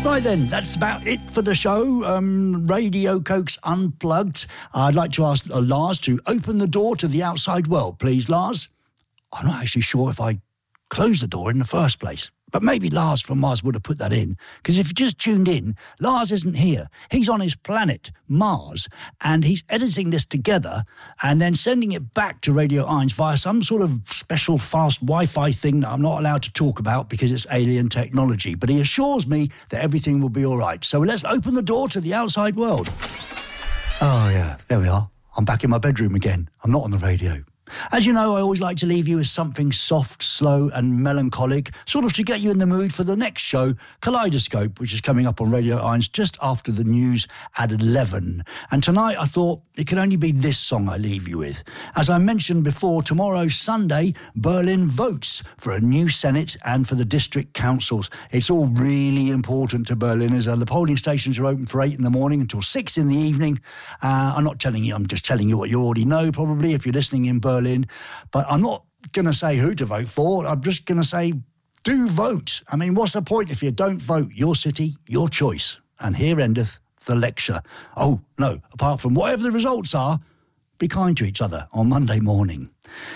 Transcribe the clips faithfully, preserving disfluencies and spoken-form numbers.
Right then, that's about it for the show. Um, Radio Cokes Unplugged. I'd like to ask uh, Lars to open the door to the outside world, please, Lars. I'm not actually sure if I closed the door in the first place, but maybe Lars from Mars would have put that in, because if you just tuned in, Lars isn't here. He's on his planet, Mars, and he's editing this together and then sending it back to Radio Eins via some sort of special fast Wi-Fi thing that I'm not allowed to talk about because it's alien technology. But he assures me that everything will be all right. So let's open the door to the outside world. Oh, yeah, there we are. I'm back in my bedroom again. I'm not on the radio. As you know, I always like to leave you with something soft, slow and melancholic, sort of to get you in the mood for the next show, Kaleidoscope, which is coming up on Radio Eins just after the news at eleven. And tonight I thought it can only be this song I leave you with. As I mentioned before, tomorrow, Sunday, Berlin votes for a new Senate and for the district councils. It's all really important to Berliners. Uh, the polling stations are open for eight in the morning until six in the evening. Uh, I'm not telling you, I'm just telling you what you already know, probably, if you're listening in Berlin. But I'm not going to say who to vote for. I'm just going to say, do vote. I mean, what's the point if you don't vote? Your city, your choice. And here endeth the lecture. Oh, no, apart from whatever the results are, be kind to each other on Monday morning.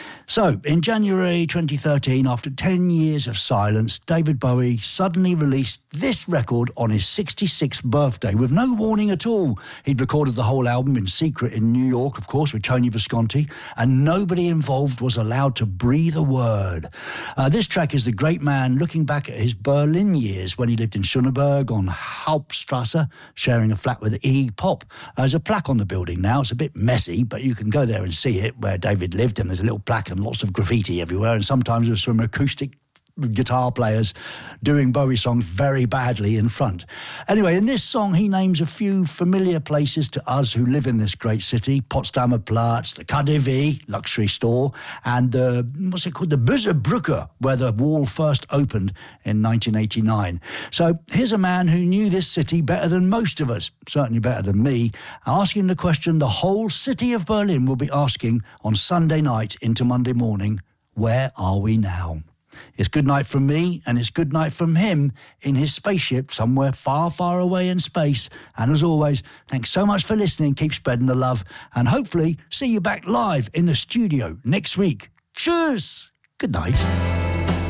So, in January twenty thirteen, after ten years of silence, David Bowie suddenly released this record on his sixty-sixth birthday with no warning at all. He'd recorded the whole album in secret in New York, of course, with Tony Visconti, and nobody involved was allowed to breathe a word. Uh, this track is the great man looking back at his Berlin years when he lived in Schöneberg on Hauptstrasse, sharing a flat with Iggy Pop. Uh, there's a plaque on the building now. It's a bit messy, but you can go there and see it, where David lived, and there's a little plaque and lots of graffiti everywhere, and sometimes there's some acoustic guitar players doing Bowie songs very badly in front. Anyway, in this song, he names a few familiar places to us who live in this great city: Potsdamer Platz, the K D W, luxury store, and uh, what's it called, the Böse Brücke, where the wall first opened in nineteen eighty-nine. So here's a man who knew this city better than most of us, certainly better than me, asking the question the whole city of Berlin will be asking on Sunday night into Monday morning: where are we now? It's good night from me, and it's good night from him in his spaceship somewhere far, far away in space. And as always, thanks so much for listening. Keep spreading the love, and hopefully see you back live in the studio next week. Tschüss. Good night.